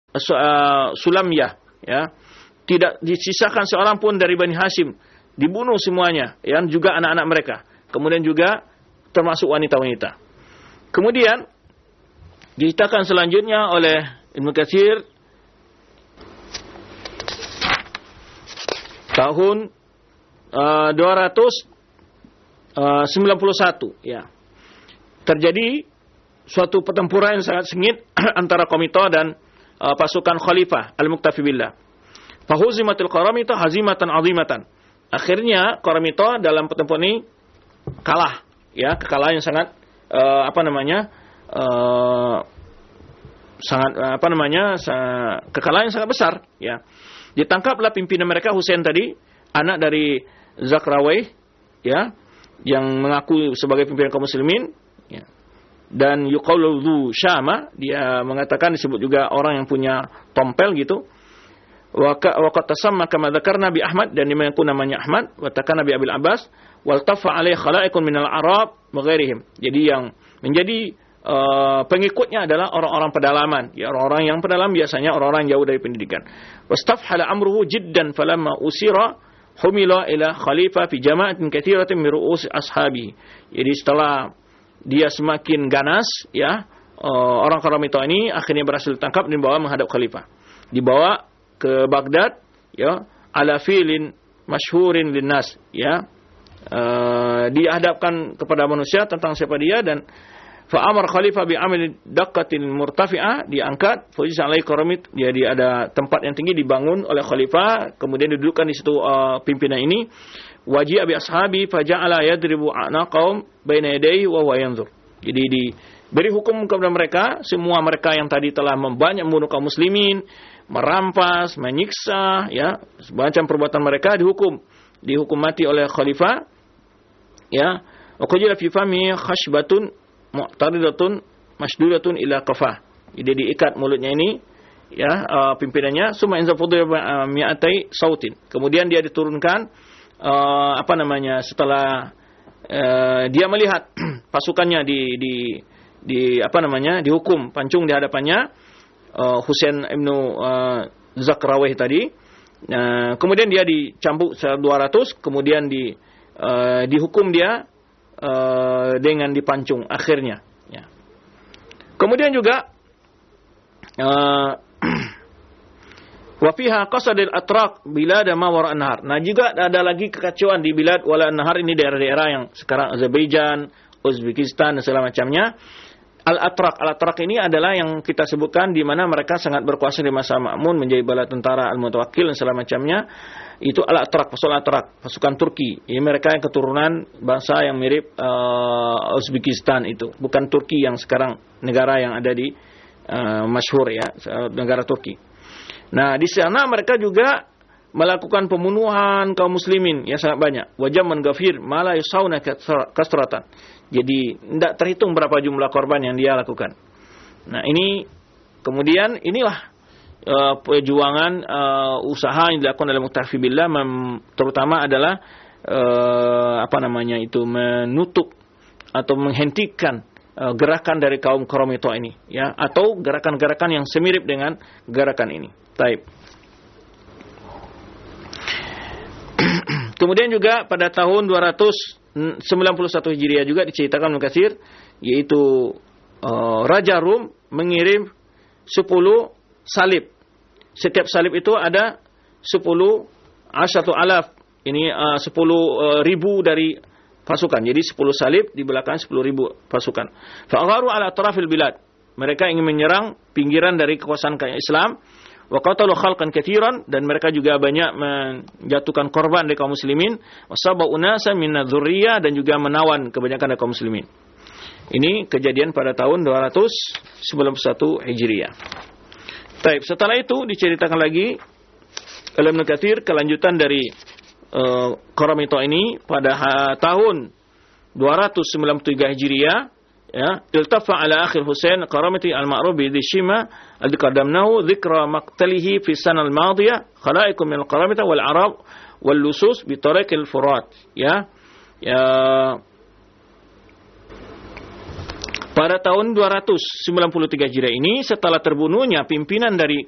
Sulamyah, ya. Tidak disisakan seorang pun dari Bani Hashim, dibunuh semuanya, ya, juga anak-anak mereka. Kemudian juga termasuk wanita-wanita. Kemudian diceritakan selanjutnya oleh Ibnu Katsir tahun 291, ya. Terjadi suatu pertempuran yang sangat sengit antara Qaramita dan pasukan Khalifah Al-Muqtafi Billah. Fahuzimatil Qaramita hazimatan azimatan. Akhirnya Qaramita dalam pertempuran ini kalah, ya, kekalahan yang sangat kekalahan yang sangat besar, ya. Ditangkaplah pimpinan mereka Husain tadi, anak dari Zakrawayh, ya, yang mengaku sebagai pimpinan kaum muslimin, ya. Dan yuqalu dzu Syama, dia mengatakan disebut juga orang yang punya tompel gitu. Wa qad tasamma kama dzakarna bi Ahmad, dan dia mengaku namanya Ahmad, wa takana bi Abil Abbas, wal tafa alaihi khalaiqun minal Arab wa ghairihim. Jadi yang menjadi pengikutnya adalah orang-orang pedalaman, ya, orang-orang yang pedalam biasanya orang-orang jauh dari pendidikan. Wastafhala amruhu jiddan falamma usira humila ila khalifah fi jama'atin katsiratin min ru'us ashabi. Jadi setelah dia semakin ganas, ya, orang Qaramita ini akhirnya berhasil ditangkap dan dibawa menghadap khalifah. Dibawa ke Baghdad, ya, ala filin masyhurin linnas, ya. Dihadapkan kepada manusia tentang siapa dia, dan fa'amar khalifah bi'amil daqqatin murtafi'ah, diangkat fujisa alai Qaramit, jadi ada tempat yang tinggi dibangun oleh khalifah, kemudian didudukkan di situ pimpinan ini. Waji'a bi ashabi faja'ala yadribu anaqaum baina yadayhi wa huwa yanzur. Jadi diberi hukum kepada mereka, semua mereka yang tadi telah banyak membunuh kaum muslimin, merampas, menyiksa, ya, semacam perbuatan mereka dihukum mati oleh khalifah, ya. Wa qujila fi fami khashbatun mu'taridatun masdudatun ila qafah. Jadi diikat mulutnya ini, ya, pimpinannya, summa inza fudhiya mi'atai sautin. Kemudian dia diturunkan setelah dia melihat pasukannya dihukum pancung di hadapannya Husain ibnu Zakrawayh tadi. Kemudian dia dicambuk 200, kemudian dihukum dia dengan dipancung akhirnya, ya. Kemudian juga wa fiha qasadil atraq bilad ma wara an-nahar. Nah, juga ada lagi kekacauan di bilad wala an-nahar, ini daerah-daerah yang sekarang Azerbaijan, Uzbekistan dan segala macamnya. Al-Atraq ini adalah yang kita sebutkan di mana mereka sangat berkuasa di masa Ma'mun, menjadi bala tentara Al-Mutawakkil dan segala macamnya. Itu pasukan Turki. Ini mereka yang keturunan bangsa yang mirip Uzbekistan itu, bukan Turki yang sekarang negara yang ada di masyhur, ya, negara Turki. Nah, di sana mereka juga melakukan pembunuhan kaum muslimin, ya, sangat banyak. Wajam menggafir malah yusauna kasratan. Jadi tidak terhitung berapa jumlah korban yang dia lakukan. Nah, ini kemudian inilah perjuangan usaha yang dilakukan oleh Muqtafi Billah, terutama adalah menutup atau menghentikan gerakan dari kaum Qaramita ini, ya, atau gerakan-gerakan yang semirip dengan gerakan ini. Taib. Kemudian juga pada tahun 291 Hijriah juga diceritakan Ibnu Katsir, yaitu Raja Rum mengirim 10 salib. Setiap salib itu ada 10 alaf. Ini 10.000 dari pasukan. Jadi 10 salib di belakang 10.000 pasukan. Fa'agharu ala atrafil bilad. Mereka ingin menyerang pinggiran dari kekuasaan Islam. Wa qatalu khalqan katsiran, dan mereka juga banyak menjatuhkan korban dari kaum muslimin. Wasabu unasa min dzurriyyah, dan juga menawan kebanyakan dari kaum muslimin. Ini kejadian pada tahun 291 Hijriah. Baik, setelah itu diceritakan lagi oleh Ibnu Katsir kelanjutan dari Qaramita ini pada tahun 293 Hijriah, ya, iltafa ala akhir Husain Qaramati al-ma'ruf bi Shima alladhi qaddamnahu dzikra maqtalihi fi sanah al-madiyah khalaiqum min al-Qaramita wal Arab wal lusus bi tariq al-Furat, ya. Pada tahun 293 Hijriah ini, setelah terbunuhnya pimpinan dari